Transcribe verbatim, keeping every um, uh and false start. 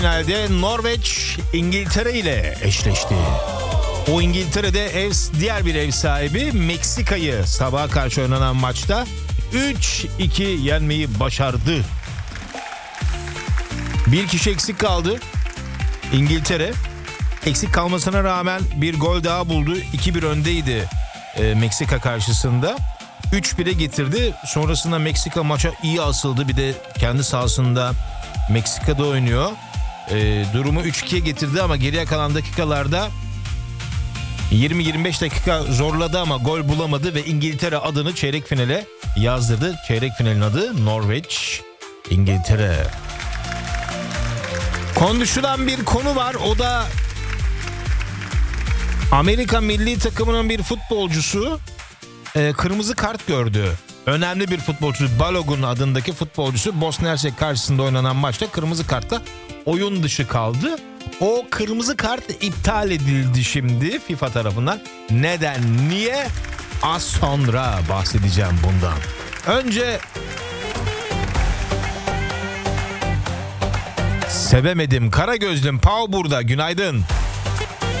Finalde Norveç İngiltere ile eşleşti. O İngiltere'de ev, diğer bir ev sahibi Meksika'yı sabaha karşı oynanan maçta üç iki yenmeyi başardı. Bir kişi eksik kaldı. İngiltere eksik kalmasına rağmen bir gol daha buldu. iki bir öndeydi e, Meksika karşısında. üç bire getirdi. Sonrasında Meksika maça iyi asıldı. Bir de kendi sahasında Meksika'da oynuyor. E, durumu üç ikiye getirdi ama geriye kalan dakikalarda yirmi yirmi beş dakika zorladı ama gol bulamadı ve İngiltere adını çeyrek finale yazdırdı. Çeyrek finalin adı Norveç İngiltere. Konuşulan bir konu var, o da Amerika milli takımının bir futbolcusu e, kırmızı kart gördü. Önemli bir futbolcu, Balogun adındaki futbolcusu Bosna Hersek karşısında oynanan maçta kırmızı kartla oyun dışı kaldı. O kırmızı kart iptal edildi şimdi FIFA tarafından. Neden, niye? Az sonra bahsedeceğim bundan. Önce sevemedim, kara gözlüm Pau burada, günaydın.